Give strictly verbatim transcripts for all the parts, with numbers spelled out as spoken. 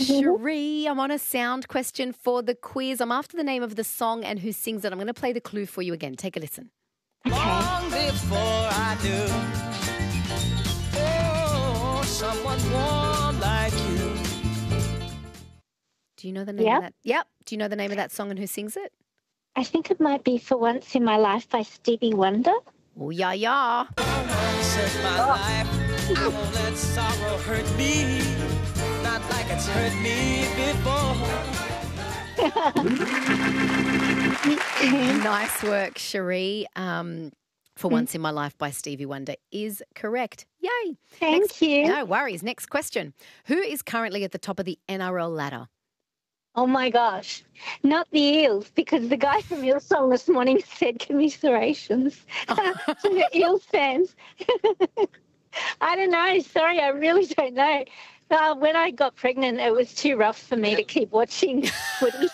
Cherie, I'm on a sound question for the quiz. I'm after the name of the song and who sings it. I'm going to play the clue for you again. Take a listen. Long before I knew, oh, someone warm like you. Do you know the name Yep. of that? Yep. Do you know the name of that song and who sings it? I think it might be For Once in My Life by Stevie Wonder. Oh, yeah, yeah. Once in my life, oh, let sorrow hurt me, not like it's hurt me before. Nice work, Cherie. Um, For Once in My Life by Stevie Wonder is correct. Yay. Thank Next, you. No worries. Next question. Who is currently at the top of the N R L ladder? Oh, my gosh. Not the Eels, because the guy from Eels Song this morning said commiserations to the Eels fans. I don't know. Sorry, I really don't know. Uh, when I got pregnant, it was too rough for me to keep watching footy.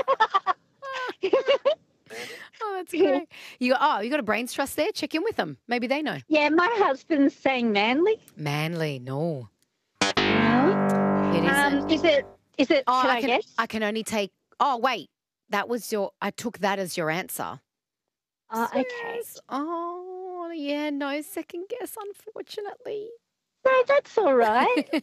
Oh, that's great. You oh, you got a brains trust there? Check in with them. Maybe they know. Yeah, my husband's saying Manly. Manly, no. No. It isn't. Um, is it? Is it? oh, should I, I can, guess? I can only take. Oh, wait. That was your. I took that as your answer. Oh, okay. Yes. Oh, yeah. No second guess, unfortunately. No, that's all right.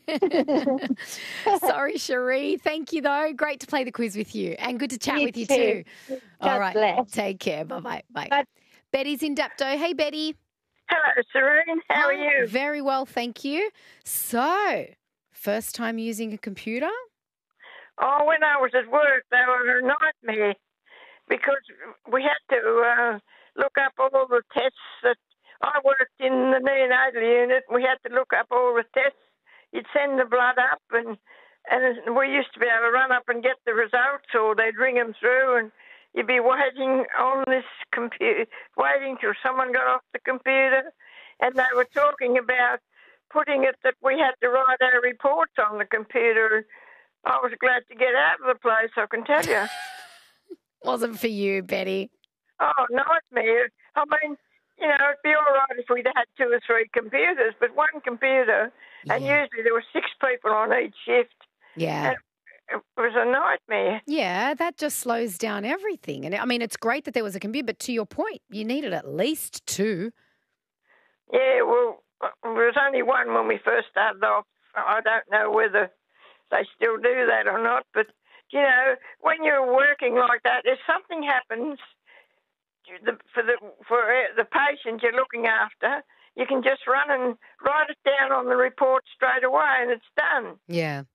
Sorry, Cherie. Thank you, though. Great to play the quiz with you and good to chat You with you, too. too. God All right. bless. Take care. Bye-bye. Bye. Bye. Betty's in Dapto. Hey, Betty. Hello, Serene. How are Hi. you? Very well, thank you. So, first time using a computer? Oh, when I was at work, they were a nightmare because we had to uh, look up all the tests that I worked in the neonatal unit. We had to look up all the tests. You'd send the blood up, and and we used to be able to run up and get the results, or they'd ring them through, and you'd be waiting on this computer, waiting till someone got off the computer, and they were talking about putting it that we had to write our reports on the computer. I was glad to get out of the place, I can tell you. Wasn't for you, Betty. Oh, nightmare. I mean, you know, it'd be all right if we'd had two or three computers, but one computer, and Yeah. usually there were six people on each shift. Yeah. And it was a nightmare. Yeah, that just slows down everything. And I mean, it's great that there was a computer, but to your point, you needed at least two. Yeah, well, there was only one when we first started off. I don't know whether they still do that or not, but, you know, when you're working like that, if something happens the, for the for the patient you're looking after, you can just run and write it down on the report straight away and it's done. Yeah.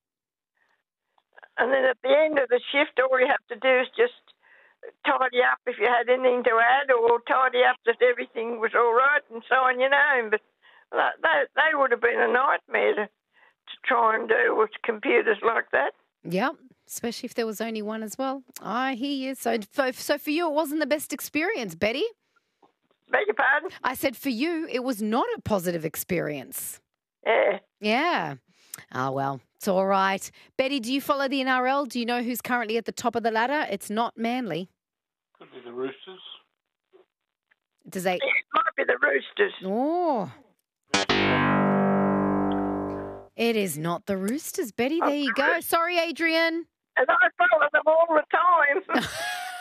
And then at the end of the shift, all you have to do is just tidy up if you had anything to add, or tidy up that everything was all right and so on, you know. But they, they would have been a nightmare to, to try and do with computers like that. Yeah, especially if there was only one as well. I hear you. So, for, so for you, it wasn't the best experience, Betty? Beg your pardon? I said for you, it was not a positive experience. Yeah. Yeah. Oh, well, it's all right. Betty, do you follow the N R L? Do you know who's currently at the top of the ladder? It's not Manly. Could be the Roosters. Does they? It might be the Roosters. Oh. It is not the Roosters, Betty. There you go. Sorry, Adrian. And I follow them all the time.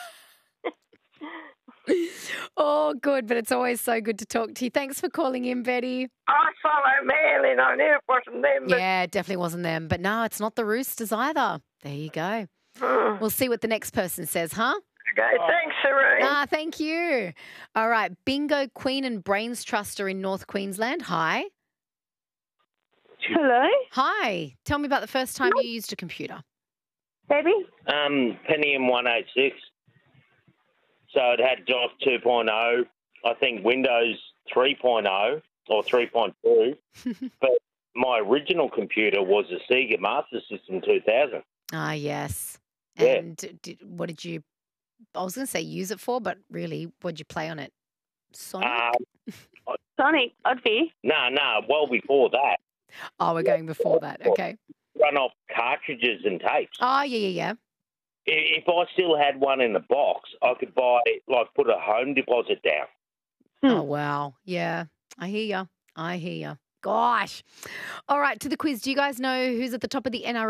Oh, good, but it's always so good to talk to you. Thanks for calling in, Betty. I follow Manly and I knew it wasn't them. But Yeah, it definitely wasn't them. But no, it's not the Roosters either. There you go. Hmm. We'll see what the next person says, huh? Okay, thanks, Serene. Ah, thank you. All right, Bingo Queen and Brains Trust are in North Queensland. Hi. Hello, Hi. Tell me about the first time you used a computer. baby. Um, Pentium one eighty-six. So it had DOS two point oh, I think Windows three point oh or three point two. But my original computer was a Sega Master System two thousand. Ah, yes. Yeah. And did, what did you, I was going to say use it for, but really, what did you play on it? Sonic? Um, Sonic, Oddby. no, no, well before that. Oh, we're going before that. Okay. Run off cartridges and tapes. Oh, yeah, yeah, yeah. I- If I still had one in the box, I could buy, like, put a home deposit down. Oh, wow. Yeah. I hear you. I hear you. Gosh. All right, to the quiz. Do you guys know who's at the top of the N R L?